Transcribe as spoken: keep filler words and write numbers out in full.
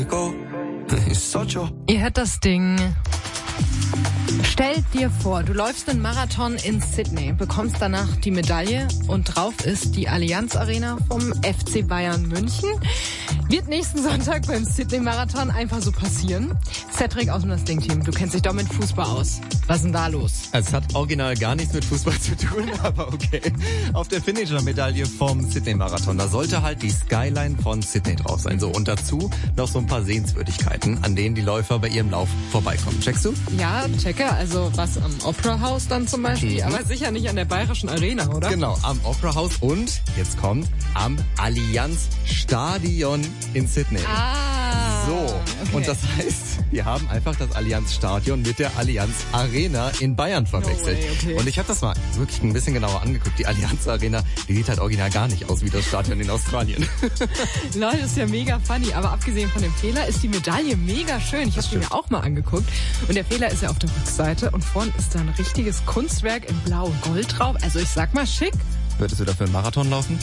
Ihr hört das Ding. Stell dir vor, du läufst einen Marathon in Sydney, bekommst danach die Medaille und drauf ist die Allianz Arena vom F C Bayern München. Wird nächsten Sonntag beim Sydney-Marathon einfach so passieren? Cedric aus dem Das Ding-Team, du kennst dich doch mit Fußball aus. Was ist denn da los? Also es hat original gar nichts mit Fußball zu tun, aber okay. Auf der Finisher-Medaille vom Sydney-Marathon, da sollte halt die Skyline von Sydney drauf sein. So, und dazu noch so ein paar Sehenswürdigkeiten, an denen die Läufer bei ihrem Lauf vorbeikommen. Checkst du? Ja, checke. Also was am Opera House dann zum Beispiel, mhm. aber sicher nicht an der Bayerischen Arena, oder? Genau, am Opera House und, jetzt kommt, am Allianz Stadion in Sydney. Ah, so, okay. Und das heißt, wir haben einfach das Allianz Stadion mit der Allianz Arena in Bayern verwechselt. No way, okay. Und ich habe das mal wirklich ein bisschen genauer angeguckt. Die Allianz Arena, die sieht halt original gar nicht aus wie das Stadion in Australien. Leute, das ist ja mega funny. Aber abgesehen von dem Fehler ist die Medaille mega schön. Ich habe sie mir auch mal angeguckt. Und der Fehler ist ja auf der Rückseite. Und vorne ist da ein richtiges Kunstwerk in Blau und Gold drauf. Also ich sag mal schick. Würdest du dafür einen Marathon laufen?